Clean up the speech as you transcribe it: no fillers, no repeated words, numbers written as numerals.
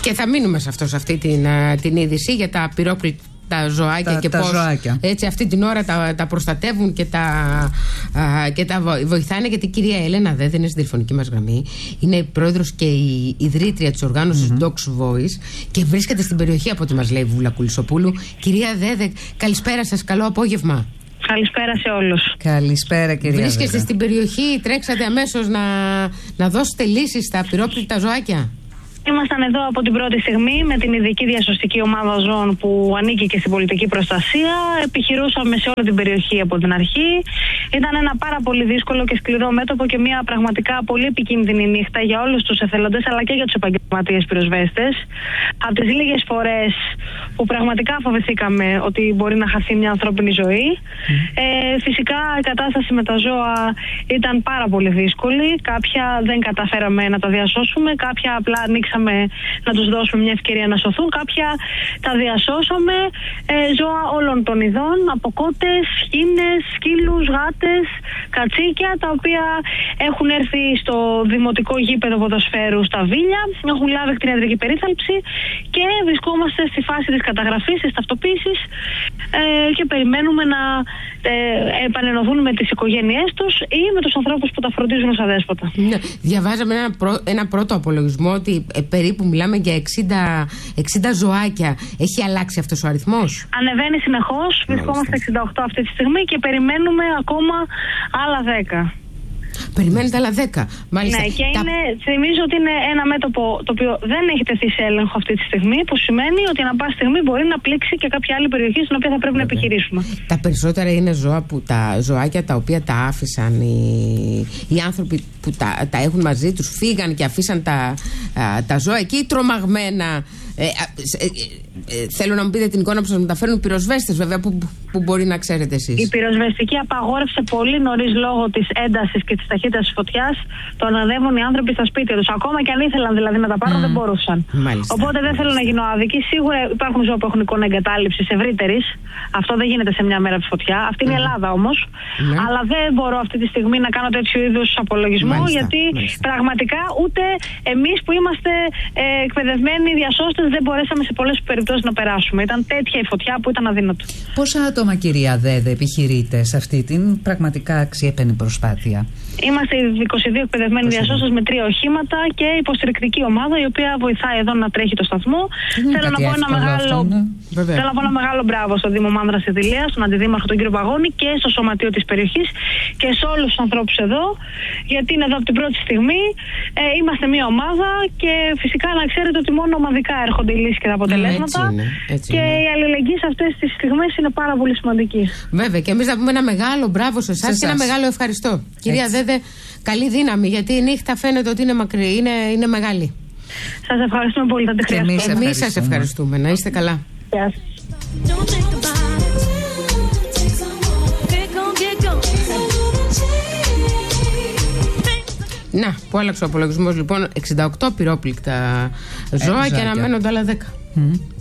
Και θα μείνουμε σε αυτή την είδηση για τα πυρόπληκτα. Τα ζωάκια και πώς έτσι αυτή την ώρα τα προστατεύουν και τα βοηθάνε, γιατί η κυρία Έλενα Δέδε είναι στην τηλεφωνική μας γραμμή. Είναι η πρόεδρος και η ιδρύτρια της οργάνωσης Docs Voice και βρίσκεται στην περιοχή, από ό,τι μας λέει η Βούλα Κουλισσοπούλου. Κυρία Δέδε, καλησπέρα σας, καλό απόγευμα. Καλησπέρα σε όλους. Καλησπέρα, κυρία Δέδε. Βρίσκεστε στην περιοχή, τρέξατε αμέσως να δώσετε λύσεις στα πυρόπληκτα ζωάκια. Ήμασταν εδώ από την πρώτη στιγμή με την ειδική διασωστική ομάδα ζώων που ανήκει και στην πολιτική προστασία. Επιχειρούσαμε σε όλη την περιοχή από την αρχή. Ήταν ένα πάρα πολύ δύσκολο και σκληρό μέτωπο και μια πραγματικά πολύ επικίνδυνη νύχτα για όλους τους εθελοντές αλλά και για τους επαγγελματίες πυροσβέστες. Από τις λίγες φορές που πραγματικά φοβηθήκαμε ότι μπορεί να χαθεί μια ανθρώπινη ζωή. Φυσικά η κατάσταση με τα ζώα ήταν πάρα πολύ δύσκολη. Κάποια δεν καταφέραμε να τα διασώσουμε, κάποια απλά να τους δώσουμε μια ευκαιρία να σωθούν. Κάποια τα διασώσαμε. Ζώα όλων των ειδών, από κότες, χήνες, σκύλους, γάτες, κατσίκια, τα οποία έχουν έρθει στο δημοτικό γήπεδο ποδοσφαίρου στα Βίλια, έχουν λάβει κτηνιατρική περίθαλψη και βρισκόμαστε στη φάση της καταγραφής, της ταυτοποίησης και περιμένουμε να επανενωθούν με τις οικογένειές τους ή με τους ανθρώπους που τα φροντίζουν ως αδέσποτα. Ναι. Διαβάζαμε ένα πρώτο απολογισμό ότι περίπου μιλάμε για 60 ζωάκια. Έχει αλλάξει αυτός ο αριθμός? Ανεβαίνει συνεχώς. Βρισκόμαστε 68 αυτή τη στιγμή και περιμένουμε ακόμα άλλα 10. Περιμένετε άλλα 10. Μάλιστα. Ναι, και θυμίζω ότι είναι ένα μέτωπο το οποίο δεν έχει τεθεί σε έλεγχο αυτή τη στιγμή, που σημαίνει ότι ανά πάση στιγμή μπορεί να πλήξει και κάποια άλλη περιοχή στην οποία θα πρέπει να επιχειρήσουμε. Τα περισσότερα είναι ζώα τα ζωάκια τα οποία τα άφησαν οι άνθρωποι που τα έχουν μαζί τους, φύγαν και αφήσαν τα ζώα εκεί τρομαγμένα. Θέλω να μου πείτε την εικόνα που σας μεταφέρουν οι πυροσβέστες, βέβαια, που μπορεί να ξέρετε εσείς. Η πυροσβεστική απαγόρευσε πολύ νωρίς λόγω της έντασης και της ταχύτητας της φωτιάς το να ανέβουν οι άνθρωποι στα σπίτια τους. Ακόμα και αν ήθελαν δηλαδή να τα πάρουν, δεν μπορούσαν. Μάλιστα. Οπότε δεν θέλω να γίνω άδικη. Σίγουρα υπάρχουν ζώα που έχουν εικόνα εγκατάλειψης ευρύτερης. Αυτό δεν γίνεται σε μια μέρα τη φωτιά. Αυτή είναι η Ελλάδα όμως. Αλλά δεν μπορώ αυτή τη στιγμή να κάνω τέτοιου είδους απολογισμό, γιατί πραγματικά ούτε εμείς που είμαστε εκπαιδευμένοι διασώστες δεν μπορέσαμε σε πολλές περιπτώσεις να περάσουμε. Ήταν τέτοια η φωτιά που ήταν αδύνατο. Πόσα άτομα, κυρία Δέδε, επιχειρείτε σε αυτή την πραγματικά αξιέπαινη προσπάθεια? Είμαστε 22 εκπαιδευμένοι διασώστες με 3 οχήματα και υποστηρικτική ομάδα η οποία βοηθάει εδώ να τρέχει το σταθμό. Θέλω να πω ένα μεγάλο μπράβο στον Δήμο Μάνδρας Ιδηλίας, στον Αντιδήμαρχο τον κύριο Παγώνη και στο Σωματείο της περιοχής και σε όλους τους ανθρώπους εδώ, γιατί είναι εδώ από την πρώτη στιγμή. Είμαστε μια ομάδα και φυσικά να ξέρετε ότι μόνο ομαδικά έρχονται οι λύσεις και τα αποτελέσματα. Έτσι και η αλληλεγγύη σε αυτές τις στιγμές είναι πάρα πολύ σημαντική. Βέβαια, και εμείς θα πούμε ένα μεγάλο μπράβο σε εσάς και ένα μεγάλο ευχαριστώ. Κυρία Δέδε, καλή δύναμη, γιατί η νύχτα φαίνεται ότι είναι μακρύ, είναι μεγάλη. Σας ευχαριστούμε πολύ, θα τη χρειαστούμε. Εμείς σας ευχαριστούμε. Να είστε καλά. Γεια σας. Να, που άλλαξε ο απολογισμός λοιπόν, 68 πυρόπληκτα ζώα και αναμένονται άλλα 10.